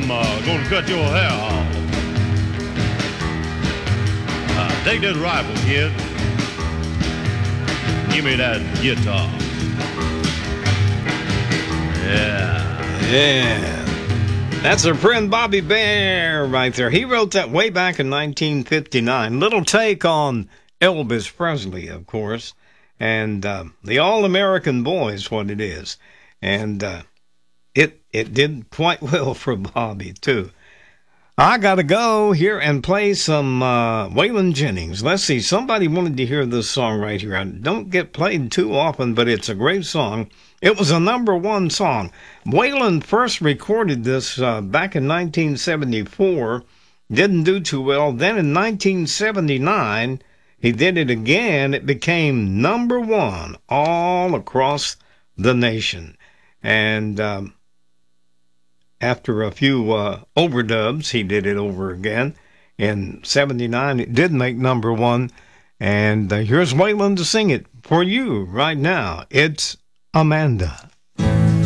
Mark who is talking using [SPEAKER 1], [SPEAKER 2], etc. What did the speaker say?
[SPEAKER 1] gonna cut your hair off. Take that rifle, kid. Give me that guitar.
[SPEAKER 2] Yeah. That's our friend Bobby Bare right there. He wrote that way back in 1959. Little take on Elvis Presley, of course. And the All-American Boy is what it is. And it did quite well for Bobby, too. I got to go here and play some Waylon Jennings. Let's see. Somebody wanted to hear this song right here. I don't get played too often, but it's a great song. It was a #1 song. Waylon first recorded this back in 1974. Didn't do too well. Then in 1979, he did it again. It became #1 all across the nation. And after a few overdubs, he did it over again. In 79, it did make #1. And here's Waylon to sing it for you right now. It's Amanda.